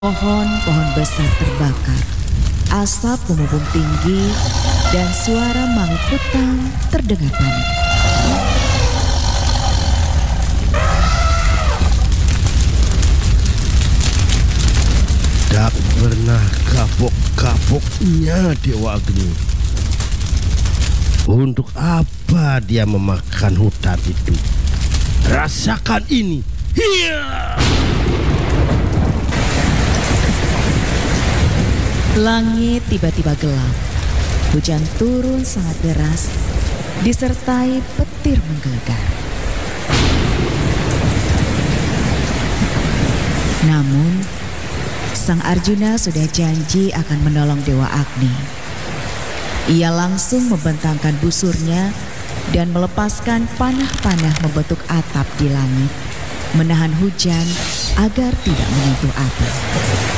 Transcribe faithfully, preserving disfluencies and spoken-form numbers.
Pohon-pohon besar terbakar, asap memubung tinggi, dan suara makhluk hutan terdengar panik. Tak pernah kapok-kapoknya Dewa Agni. Untuk apa dia memakan hutan itu? Rasakan ini. Hiya! Langit tiba-tiba gelap. Hujan turun sangat deras, disertai petir menggelegar. Namun, Sang Arjuna sudah janji akan menolong Dewa Agni. Ia langsung membentangkan busurnya dan melepaskan panah-panah membentuk atap di langit, menahan hujan agar tidak menyentuh api.